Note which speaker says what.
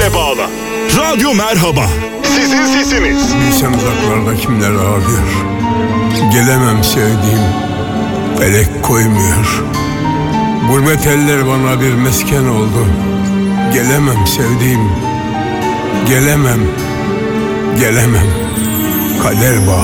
Speaker 1: bizimle bağlan. Radyo Merhaba. Sizin sesiniz.
Speaker 2: Bilsem uzaklarda kimler ağlıyor. Gelemem sevdiğim, felek koymuyor. Gurbet eller bana bir mesken oldu. Gelemem sevdiğim, gelemem, gelemem. Kader bağ.